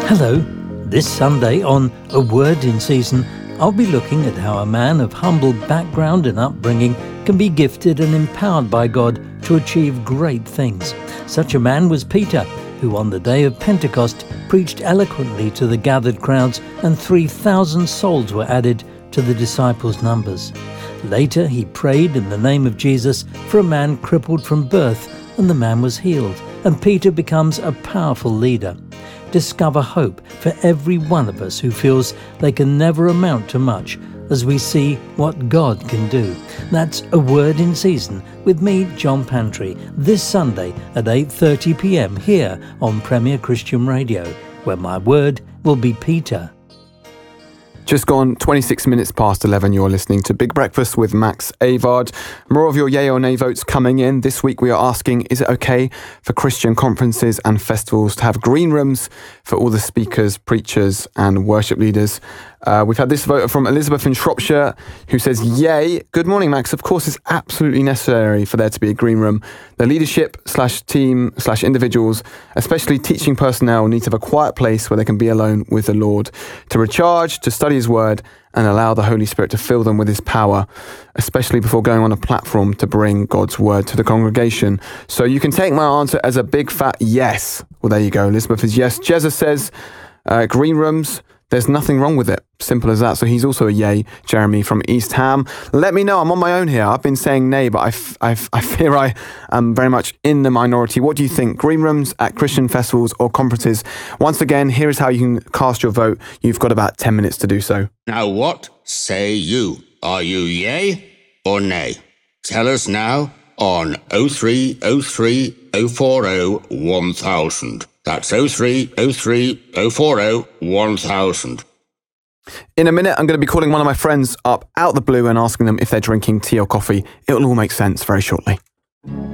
Hello. This Sunday on A Word in Season, I'll be looking at how a man of humble background and upbringing can be gifted and empowered by God to achieve great things. Such a man was Peter, who on the day of Pentecost preached eloquently to the gathered crowds, and 3,000 souls were added to the disciples' numbers. Later he prayed in the name of Jesus for a man crippled from birth, and the man was healed, and Peter becomes a powerful leader. Discover hope for every one of us who feels they can never amount to much, as we see what God can do. That's A Word in Season with me, John Pantry, this Sunday at 8:30 p.m. here on Premier Christian Radio, where my word will be Peter. Just gone 26 minutes past 11, you're listening to Big Breakfast with Max Avard. More of your yay or nay votes coming in. This week we are asking, is it okay for Christian conferences and festivals to have green rooms for all the speakers, preachers and worship leaders? We've had this vote from Elizabeth in Shropshire, who says, yay. Good morning, Max. Of course, it's absolutely necessary for there to be a green room. The leadership / team / individuals, especially teaching personnel, need to have a quiet place where they can be alone with the Lord, to recharge, to study his word, and allow the Holy Spirit to fill them with his power, especially before going on a platform to bring God's word to the congregation. So you can take my answer as a big fat yes. Well, there you go. Elizabeth is yes. Jezza says, green rooms, there's nothing wrong with it. Simple as that. So he's also a yay. Jeremy from East Ham. Let me know. I'm on my own here. I've been saying nay, but I fear I am very much in the minority. What do you think? Green rooms at Christian festivals or conferences? Once again, here is how you can cast your vote. You've got about 10 minutes to do so. Now what say you? Are you yay or nay? Tell us now on 0303 040 1000. That's 0303 040 1000. In a minute, I'm going to be calling one of my friends up out the blue and asking them if they're drinking tea or coffee. It'll all make sense very shortly.